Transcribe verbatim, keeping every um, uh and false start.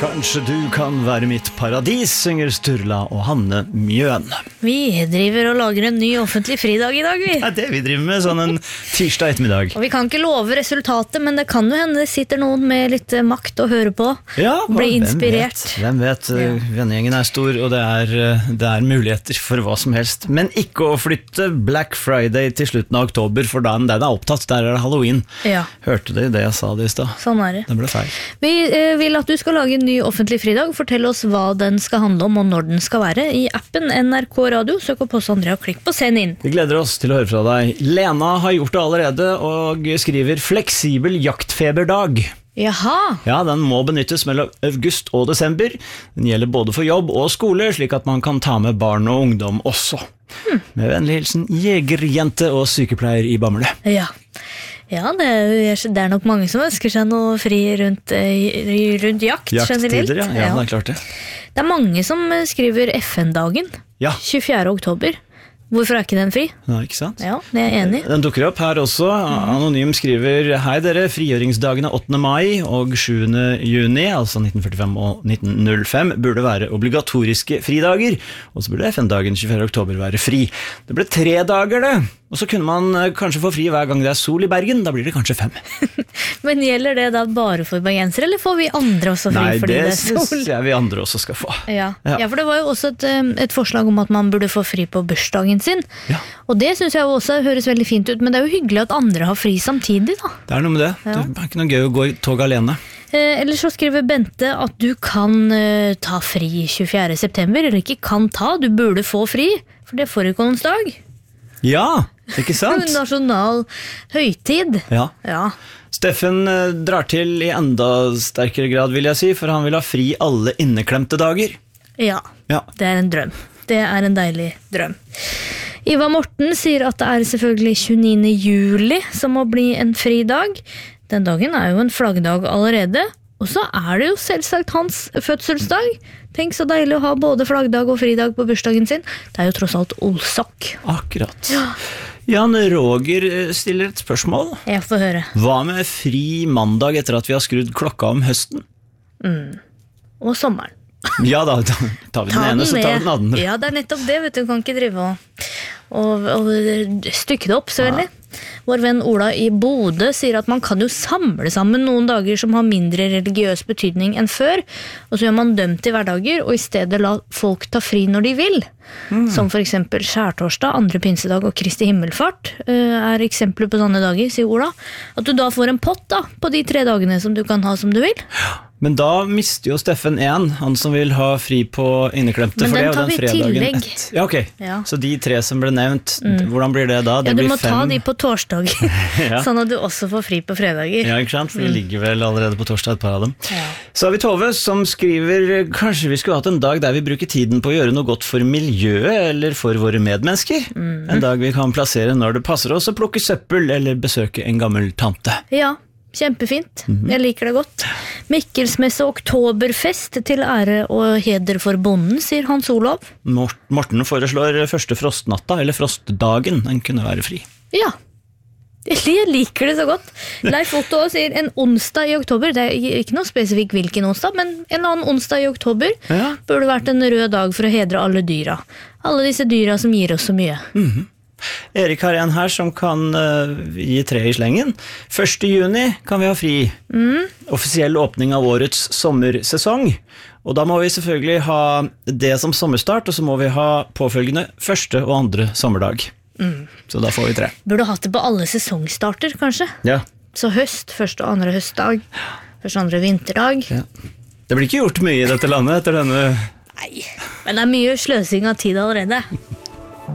Kanskje du kan være mitt paradis, synger Sturla og Hanne Mjøen. Vi driver og lager en ny offentlig fridag i dag, vi. Det er det vi driver med, sånn en tirsdag ettermiddag. Og vi kan ikke love resultatet, men det kan jo hende det sitter noen med litt makt å høre på. Ja, bli inspirert. Hvem vet, hvem vet. Ja. Vennegjengen er stor, og det er, det er muligheter for hva som helst. Men ikke å flytte Black Friday til slutten av oktober, for da den er opptatt, der er det Halloween. Ja. Hørte du det jeg sa det i sted? Sånn er det. Det ble feil. Vi eh, vil at du skal lage en ny offentlig fridag. Fortell oss hva den skal handle om og når den skal være. I appen N R K Radio, søk opp hos Andrea og klikk på send inn. Vi gleder oss til å høre fra deg. Lena har gjort det allerede og skriver fleksibel jaktfeberdag. Jaha. Ja, den må benyttes mellom august og desember. Den gjelder både for jobb og skole, slik at man kan ta med barn og ungdom også. Hmm. Med vennlig hilsen jegerjente og sykepleier i Bamble. Ja. Ja, det er, det er nok mange som ønsker seg noe fri rundt, rundt jakt. Jakttider, ja. Ja, det er klart det. Det er mange som skriver F N-dagen, ja. tjuefjerde oktober. Hvorfor er ikke den fri? Ja, ikke sant? Ja, det er jeg enig. Den dukker opp her også. Anonym skriver: Hei dere, frigjøringsdagene åttende mai og sjuende juni, altså nitten førtifem og nitten null fem, burde være obligatoriske fridager, og så burde F N-dagen tjuefjerde oktober være fri. Det ble tre dager det, og så kunne man kanskje få fri hver gang det er sol i Bergen, da blir det kanskje fem. Men gjelder det da bare for bergensere, eller får vi andre også fri? Nei, fordi det, det er sol? synes jeg vi andre også skal få. Ja. Ja. Ja, for det var jo også et, et forslag om at man burde få fri på bursdagen sin. Ja. Og det synes jeg også høres veldig fint ut, men det er jo hyggelig at andre har fri samtidig da. Det er noe med det. Ja. Det er ikke noe gøy å gå i tog alene. Eh, eller så skriver Bente at du kan eh, ta fri tjuefjerde september, eller ikke kan ta, du burde få fri, for det får ikke onsdag. Ja, ikke sant? Nasjonal høytid. Ja. Ja. Steffen eh, drar til i enda sterkere grad, vil jeg si, for han vil ha fri alle inneklemte dager. Ja, Ja. det er en drøm. Det er en deilig drøm. Ivar Morten sier at det er selvfølgelig tjueniende juli som må bli en fridag. Den dagen er jo en flaggdag allerede, og så er det jo selvsagt hans fødselsdag. Tenk så deilig å ha både flaggdag og fridag på bursdagen sin. Det er jo tross alt Olsok. Akkurat. Ja. Jan Roger stiller et spørsmål. Jeg får høre. Hva med fri mandag etter at vi har skrudd klokka om høsten? Mm. Og sommeren. Ja da, da tar vi den ene, så tar vi den andre. Ja, det er nettopp det, vet du. Du kan ikke drive og, og, og stykke det opp så veldig. Vår venn Ola i Bodø sier at man kan jo samle sammen noen dager som har mindre religiøs betydning enn før, og så gjør man dømt til hverdager, og i stedet la folk ta fri når de vil. Mm. Som for eksempel skjærtorsdag, andre pinsedag og Kristi himmelfart er eksempler på sånne dager, sier Ola. At du da får en pott da, på de tre dagene som du kan ha som du vil. Men da mister jo Steffen en, han som vil ha fri på inneklemte. Men for den det, tar og den vi i tillegg. Et. Ja, ok. Ja. Så de tre som ble nevnt, mm. hvordan blir det da? Det ja, du blir må fem. ta de på torsdag, Ja. sånn at du også får fri på fredager. Ja, ikke sant? For de ligger vel allerede på torsdag, et par av dem. Ja. Så har vi Tove, som skriver: kanskje vi skulle hatt en dag der vi bruker tiden på å gjøre noe godt for miljøet, eller for våre medmennesker. Mm. En dag vi kan plassere når det passer oss å plukke søppel, eller besøke en gammel tante. Ja, kjempefint. Mm-hmm. Jeg liker det godt. Mikkelsmesse oktoberfest til ære og heder for bonden, sier Hans Olav. Morten foreslår første frostnatta, eller frostdagen, den kunne være fri. Ja, jeg liker det så godt. Leif Otto sier en onsdag i oktober, det er ikke noe spesifikk hvilken onsdag, men en annen onsdag i oktober ja. burde vært en rød dag for å hedre alle dyra. Alle disse dyra som gir oss så mye. Mhm. Erik har en her som kan uh, gi tre i slengen. første juni kan vi ha fri. Mm. Offisiell åpning av årets sommersesong. Og da må vi selvfølgelig ha det som sommerstart, og så må vi ha påfølgende første og andre sommerdag. Mm. Så da får vi tre. Burde hatt det på alle sesongstarter, kanskje? Ja. Så høst, første og andre høstdag. Første og andre vinterdag. Ja. Det blir ikke gjort mye i dette landet etter denne... Nei, men det er mye sløsing av tid allerede.